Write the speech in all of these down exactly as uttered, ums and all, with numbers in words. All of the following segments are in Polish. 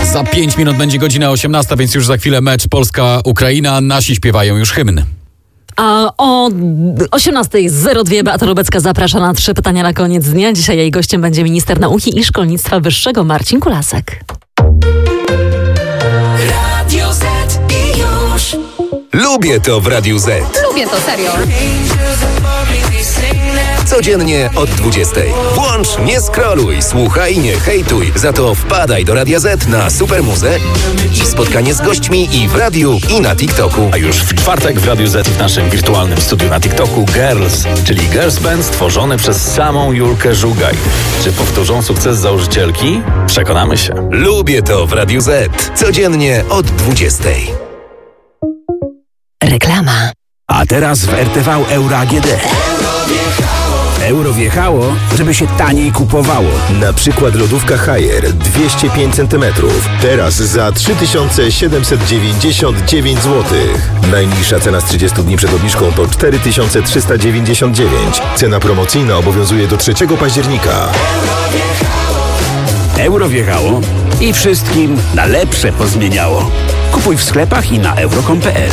Za pięć minut będzie godzina osiemnasta, więc już za chwilę mecz Polska-Ukraina. Nasi śpiewają już hymn. A o osiemnasta zero dwa Beata Lubecka zaprasza na trzy pytania na koniec dnia. Dzisiaj jej gościem będzie minister nauki i szkolnictwa wyższego Marcin Kulasek. Radio Z i już. Lubię to w Radiu Z. Lubię to, serio. Codziennie od dwudziestej. Włącz, nie scrolluj, słuchaj, nie hejtuj. Za to wpadaj do Radia Z na Supermuzę i spotkanie z gośćmi i w radiu, i na TikToku. A już w czwartek w Radiu Z i w naszym wirtualnym studiu na TikToku Girls, czyli Girls Band stworzony przez samą Julkę Żugaj. Czy powtórzą sukces założycielki? Przekonamy się. Lubię to w Radiu Z. Codziennie od dwudziestej. Reklama. A teraz w R T V Euro A G D. Euro wjechało, żeby się taniej kupowało. Na przykład lodówka Haier dwieście pięć centymetrów. Teraz za trzy tysiące siedemset dziewięćdziesiąt dziewięć złotych. Najniższa cena z trzydziestu dni przed obniżką to cztery tysiące trzysta dziewięćdziesiąt dziewięć. Cena promocyjna obowiązuje do trzeciego października. Euro wjechało i wszystkim na lepsze pozmieniało. Kupuj w sklepach i na euro kropka com kropka p l.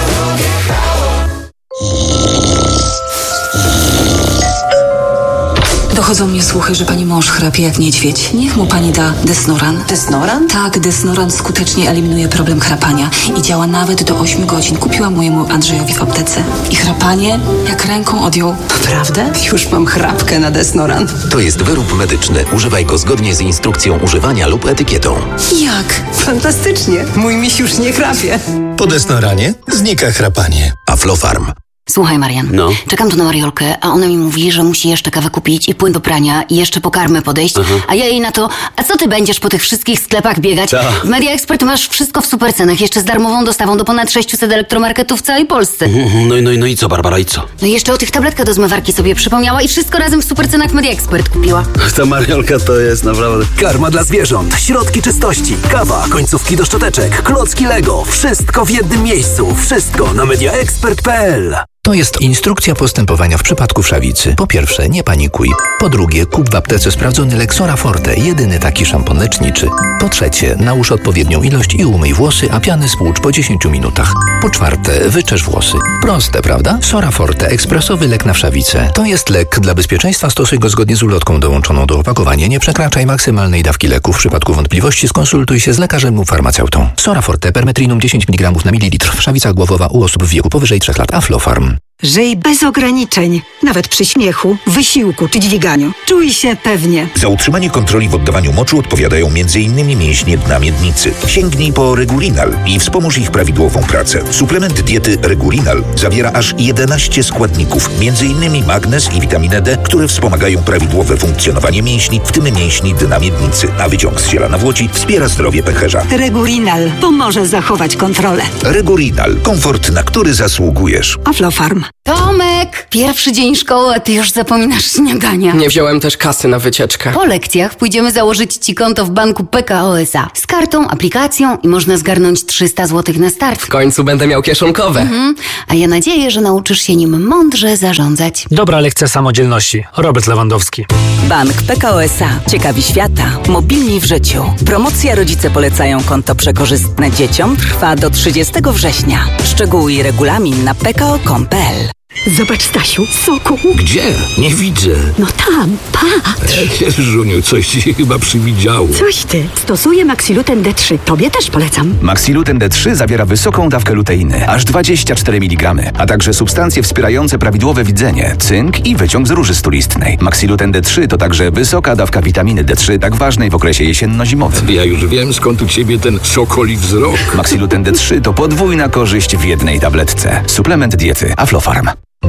Dochodzą mnie słuchy, że pani mąż chrapie jak niedźwiedź. Niech mu pani da Desnoran. Desnoran? Tak, Desnoran skutecznie eliminuje problem chrapania i działa nawet do ośmiu godzin. Kupiłam mojemu Andrzejowi w aptece. I chrapanie jak ręką odjął. Naprawdę? Już mam chrapkę na Desnoran. To jest wyrób medyczny. Używaj go zgodnie z instrukcją używania lub etykietą. Jak? Fantastycznie. Mój miś już nie chrapie. Po Desnoranie znika chrapanie. Aflofarm. Słuchaj, Marian, No. czekam tu na Mariolkę, a ona mi mówi, że musi jeszcze kawę kupić i płyn do prania i jeszcze po karmę podejść, Aha. a ja jej na to, a co ty będziesz po tych wszystkich sklepach biegać? Ta. W Media Expert masz wszystko w supercenach, jeszcze z darmową dostawą do ponad sześciuset elektromarketów w całej Polsce. No i no, no i co, Barbara, i co? No i jeszcze o tych tabletkach do zmywarki sobie przypomniała i wszystko razem w supercenach w Media Expert kupiła. Ta Mariolka to jest naprawdę... Karma dla zwierząt, środki czystości, kawa, końcówki do szczoteczek, klocki Lego. Wszystko w jednym miejscu. Wszystko na media expert kropka p l. To jest instrukcja postępowania w przypadku wszawicy. Po pierwsze, nie panikuj. Po drugie, kup w aptece sprawdzony Lexora Forte, jedyny taki szampon leczniczy. Po trzecie, nałóż odpowiednią ilość i umyj włosy, a piany spłucz po dziesięciu minutach. Po czwarte, wyczesz włosy. Proste, prawda? Sora Forte, ekspresowy lek na wszawicę. To jest lek. Dla bezpieczeństwa stosuj go zgodnie z ulotką dołączoną do opakowania. Nie przekraczaj maksymalnej dawki leku. W przypadku wątpliwości skonsultuj się z lekarzem lub farmaceutą. Sora Forte, permetrinum dziesięć miligramów na mililitr. Wszawica głowowa u osób w wieku powyżej trzech lat. Aflofarm. Żyj bez ograniczeń, nawet przy śmiechu, wysiłku czy dźwiganiu. Czuj się pewnie. Za utrzymanie kontroli w oddawaniu moczu odpowiadają między innymi mięśnie dna miednicy. Sięgnij po Regulinal i wspomóż ich prawidłową pracę. Suplement diety Regulinal zawiera aż jedenaście składników, między innymi magnez i witaminę D, które wspomagają prawidłowe funkcjonowanie mięśni, w tym mięśni dna miednicy. A wyciąg z ziela nawłoci wspiera zdrowie pęcherza. Regulinal pomoże zachować kontrolę. Regulinal. Komfort, na który zasługujesz. Aflofarm. Tomek, pierwszy dzień szkoły, a ty już zapominasz śniadania. Nie wziąłem też kasy na wycieczkę. Po lekcjach pójdziemy założyć ci konto w banku P K O S A. Z kartą, aplikacją i można zgarnąć trzysta złotych na start. W końcu będę miał kieszonkowe. Mhm. A ja nadzieję, że nauczysz się nim mądrze zarządzać. Dobra lekcja samodzielności. Robert Lewandowski. Bank P K O S A. Ciekawi świata. Mobilni w życiu. Promocja Rodzice polecają konto przekorzystne dzieciom trwa do trzydziestego września. Szczegóły i regulamin na p k o kropka com kropka p l. Zobacz, Stasiu, soku. Gdzie? Nie widzę. No tam, patrz. Żuniu, coś ci chyba przywidziało. Coś ty. Stosuję Maxiluten D trzy. Tobie też polecam. Maxiluten D trzy zawiera wysoką dawkę luteiny, aż dwadzieścia cztery miligramy, a także substancje wspierające prawidłowe widzenie, cynk i wyciąg z róży stulistnej. Maxiluten D trzy to także wysoka dawka witaminy D trzy, tak ważnej w okresie jesienno-zimowym. Ja już wiem, skąd u ciebie ten sokoli wzrok. Maxiluten D trzy to podwójna korzyść w jednej tabletce. Suplement diety Aflofarm.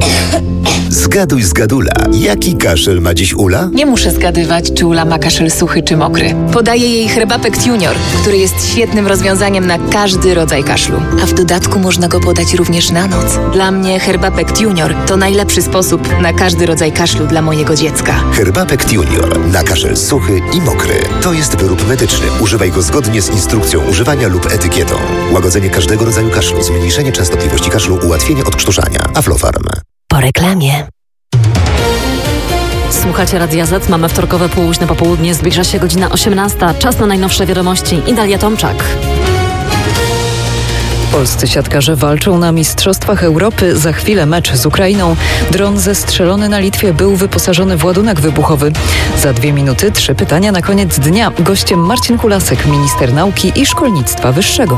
Zgaduj zgadula. Jaki kaszel ma dziś Ula? Nie muszę zgadywać, czy Ula ma kaszel suchy czy mokry. Podaję jej Herbapekt Junior, który jest świetnym rozwiązaniem na każdy rodzaj kaszlu. A w dodatku można go podać również na noc. Dla mnie Herbapekt Junior to najlepszy sposób na każdy rodzaj kaszlu dla mojego dziecka. Herbapekt Junior na kaszel suchy i mokry. To jest wyrób medyczny. Używaj go zgodnie z instrukcją używania lub etykietą. Łagodzenie każdego rodzaju kaszlu, zmniejszenie częstotliwości kaszlu, ułatwienie odkrztuszania. Aflofarm. Po reklamie. Słuchacie Radia Z, mamy wtorkowe późne popołudnie, zbliża się godzina osiemnasta. Czas na najnowsze wiadomości. I Dalia Tomczak. Polscy siatkarze walczą na Mistrzostwach Europy. Za chwilę mecz z Ukrainą. Dron zestrzelony na Litwie był wyposażony w ładunek wybuchowy. Za dwie minuty trzy pytania na koniec dnia. Gościem Marcin Kulasek, minister nauki i szkolnictwa wyższego.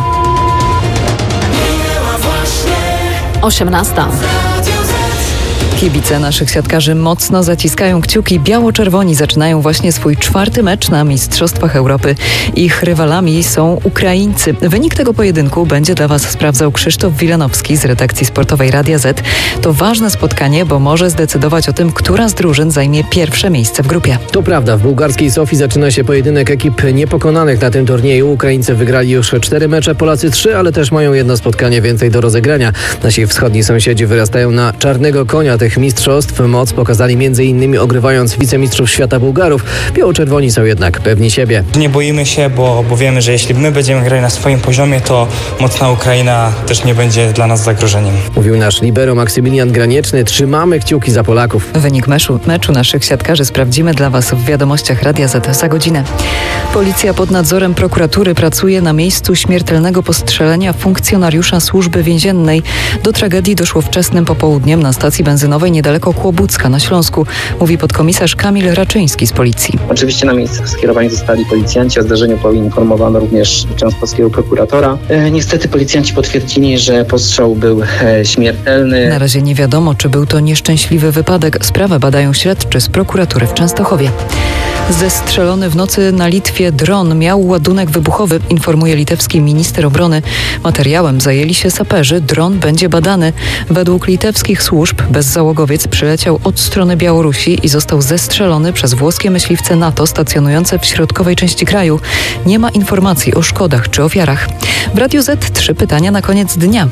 osiemnasta. Kibice naszych siatkarzy mocno zaciskają kciuki. Biało-czerwoni zaczynają właśnie swój czwarty mecz na Mistrzostwach Europy. Ich rywalami są Ukraińcy. Wynik tego pojedynku będzie dla Was sprawdzał Krzysztof Wilanowski z redakcji sportowej Radia Z. To ważne spotkanie, bo może zdecydować o tym, która z drużyn zajmie pierwsze miejsce w grupie. To prawda. W bułgarskiej Sofii zaczyna się pojedynek ekip niepokonanych na tym turnieju. Ukraińcy wygrali już cztery mecze, Polacy trzy, ale też mają jedno spotkanie więcej do rozegrania. Nasi wschodni sąsiedzi wyrastają na czarnego konia tych mistrzostw. Moc pokazali m.in. ogrywając wicemistrzów świata Bułgarów. Biało-czerwoni są jednak pewni siebie. Nie boimy się, bo, bo wiemy, że jeśli my będziemy grali na swoim poziomie, to mocna Ukraina też nie będzie dla nas zagrożeniem. Mówił nasz libero Maksymilian Granieczny. Trzymamy kciuki za Polaków. Wynik meczu, meczu naszych siatkarzy sprawdzimy dla Was w wiadomościach Radia Z za godzinę. Policja pod nadzorem prokuratury pracuje na miejscu śmiertelnego postrzelenia funkcjonariusza służby więziennej. Do tragedii doszło wczesnym popołudniem na stacji benzynowej niedaleko Kłobucka na Śląsku, mówi podkomisarz Kamil Raczyński z policji. Oczywiście na miejsce skierowani zostali policjanci. O zdarzeniu poinformowano również częstochowskiego prokuratora. E, niestety policjanci potwierdzili, że postrzał był e, śmiertelny. Na razie nie wiadomo, czy był to nieszczęśliwy wypadek. Sprawę badają śledczy z prokuratury w Częstochowie. Zestrzelony w nocy na Litwie dron miał ładunek wybuchowy, informuje litewski minister obrony. Materiałem zajęli się saperzy. Dron będzie badany. Według litewskich służb bezzałogowiec przyleciał od strony Białorusi i został zestrzelony przez włoskie myśliwce NATO stacjonujące w środkowej części kraju. Nie ma informacji o szkodach czy ofiarach. W Radiu Z trzy pytania na koniec dnia.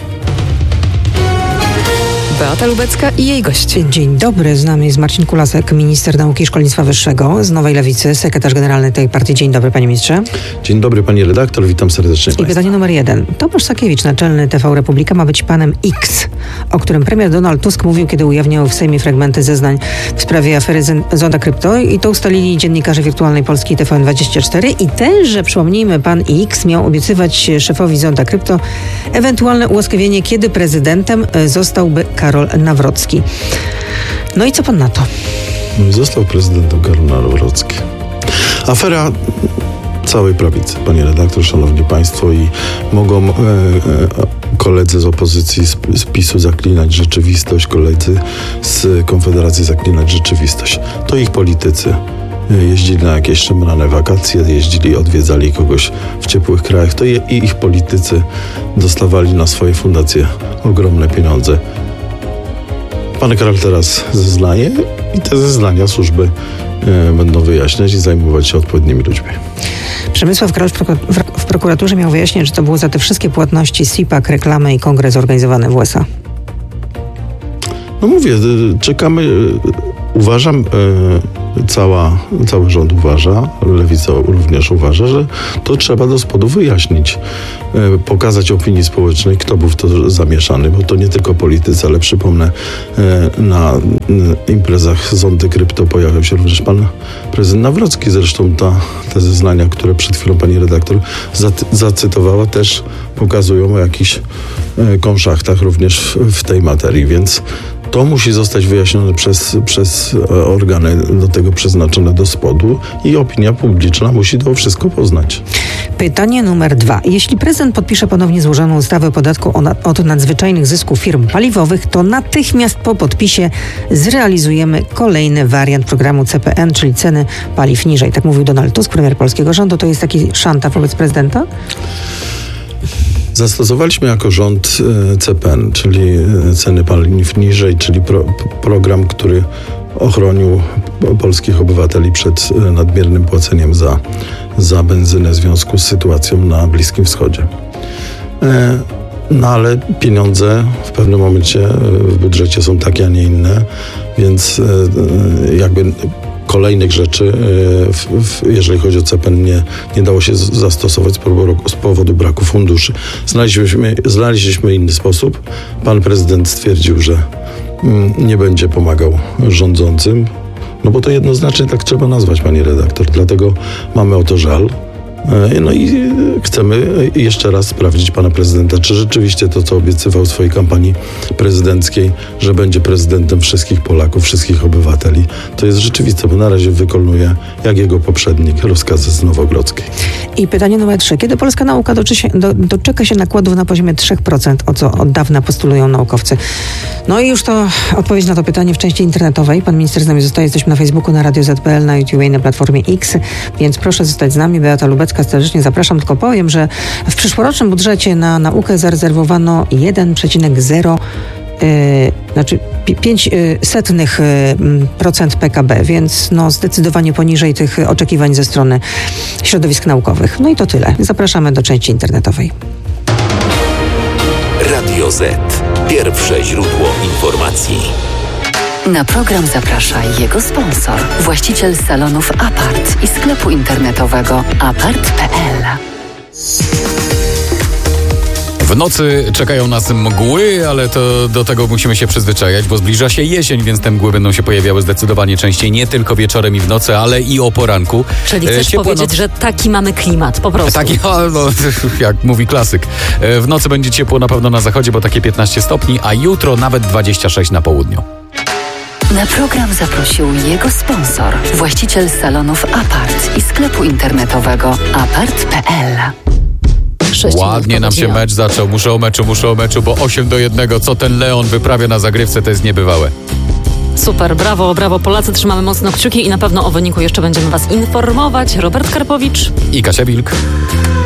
Beata Lubecka i jej goście. Dzień dobry, z nami jest Marcin Kulasek, minister nauki i szkolnictwa wyższego z Nowej Lewicy, sekretarz generalny tej partii. Dzień dobry, panie ministrze. Dzień dobry, pani redaktor, witam serdecznie. I państwa. pytanie numer jeden. Tomasz Sakiewicz, naczelny T V Republika, ma być panem X, o którym premier Donald Tusk mówił, kiedy ujawniał w Sejmie fragmenty zeznań w sprawie afery Zonda Krypto, i to ustalili dziennikarze Wirtualnej Polski i T V N dwadzieścia cztery. I tenże, przypomnijmy, pan X miał obiecywać szefowi Zonda Krypto ewentualne ułaskawienie, kiedy prezydentem zostałby Karol Nawrocki. No i co pan na to? No i został prezydentem Karol Nawrocki. Afera całej prawicy, panie redaktor, szanowni państwo, i mogą e, e, koledzy z opozycji z, z PiSu zaklinać rzeczywistość, koledzy z Konfederacji zaklinać rzeczywistość. To ich politycy jeździli na jakieś szemrane wakacje, jeździli, odwiedzali kogoś w ciepłych krajach, to je, i ich politycy dostawali na swoje fundacje ogromne pieniądze. Pan Karol teraz zeznaje i te zeznania służby e, będą wyjaśniać i zajmować się odpowiednimi ludźmi. Przemysław Kralusz w prokuraturze miał wyjaśnić, że to było za te wszystkie płatności, S I P A K, reklamy i kongres organizowany w U S A. No mówię, czekamy. Uważam, e, cała, cały rząd uważa, Lewica również uważa, że to trzeba do spodu wyjaśnić, e, pokazać opinii społecznej, kto był w to zamieszany, bo to nie tylko politycy, ale przypomnę, e, na, na imprezach Zondy Krypto pojawiał się również pan prezydent Nawrocki. Zresztą ta, te zeznania, które przed chwilą pani redaktor zaty, zacytowała, też pokazują o jakichś e, konszachtach również w, w tej materii, więc to musi zostać wyjaśnione przez, przez organy do tego przeznaczone do spodu i opinia publiczna musi to wszystko poznać. Pytanie numer dwa. Jeśli prezydent podpisze ponownie złożoną ustawę o podatku od nadzwyczajnych zysków firm paliwowych, to natychmiast po podpisie zrealizujemy kolejny wariant programu C P N, czyli ceny paliw niżej. Tak mówił Donald Tusk, premier polskiego rządu. To jest taki szantaż wobec prezydenta? Zastosowaliśmy jako rząd C P N, czyli ceny paliw niżej, czyli pro, program, który ochronił polskich obywateli przed nadmiernym płaceniem za, za benzynę w związku z sytuacją na Bliskim Wschodzie. No ale pieniądze w pewnym momencie w budżecie są takie, a nie inne, więc jakby kolejnych rzeczy, w, w, jeżeli chodzi o C P N, nie, nie dało się zastosować z powodu, z powodu braku funduszy. Znaleźliśmy, znaleźliśmy inny sposób. Pan prezydent stwierdził, że mm, nie będzie pomagał rządzącym. No bo to jednoznacznie tak trzeba nazwać, pani redaktor. Dlatego mamy o to żal. No i chcemy jeszcze raz sprawdzić pana prezydenta, czy rzeczywiście to, co obiecywał w swojej kampanii prezydenckiej, że będzie prezydentem wszystkich Polaków, wszystkich obywateli, to jest rzeczywiste, bo na razie wykonuje, jak jego poprzednik, rozkazy z Nowogrodzkiej. I pytanie numer trzy. Kiedy polska nauka doczy się, do, doczeka się nakładów na poziomie trzy procent, o co od dawna postulują naukowcy? No i już to odpowiedź na to pytanie w części internetowej. Pan minister z nami zostaje. Jesteśmy na Facebooku, na Radio Z P L, na YouTube i na Platformie X, więc proszę zostać z nami. Beata Lubecka, serdecznie zapraszam. Tylko powiem, że w przyszłorocznym budżecie na naukę zarezerwowano jeden przecinek zero Yy, znaczy pięć setnych procent P K B, więc no zdecydowanie poniżej tych oczekiwań ze strony środowisk naukowych. No i to tyle. Zapraszamy do części internetowej. Radio Z. Pierwsze źródło informacji. Na program zaprasza jego sponsor, właściciel salonów Apart i sklepu internetowego apart kropka p l. W nocy czekają nas mgły, ale to do tego musimy się przyzwyczajać, bo zbliża się jesień, więc te mgły będą się pojawiały zdecydowanie częściej, nie tylko wieczorem i w nocy, ale i o poranku. Czyli chcesz Ciepła powiedzieć, noc... że taki mamy klimat, po prostu. Taki, no, jak mówi klasyk. W nocy będzie ciepło na pewno na zachodzie, bo takie piętnaście stopni, a jutro nawet dwadzieścia sześć na południu. Na program zaprosił jego sponsor, właściciel salonów Apart i sklepu internetowego apart kropka p l. Ładnie nam się mecz zaczął. Muszę o meczu, muszę o meczu, bo osiem do jednego. Co ten Leon wyprawia na zagrywce, to jest niebywałe. Super, brawo, brawo Polacy. Trzymamy mocno kciuki i na pewno o wyniku jeszcze będziemy was informować. Robert Karpowicz i Kasia Wilk.